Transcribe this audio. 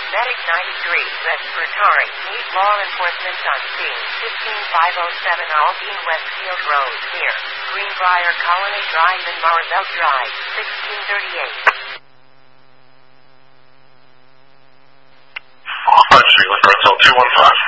Medic 93, respiratory, need law enforcement on scene. 15507 Aldine Westfield Road, near Greenbrier Colony Drive and Marvell Drive, 1638. Off 5 Street, Liquor Hotel 215.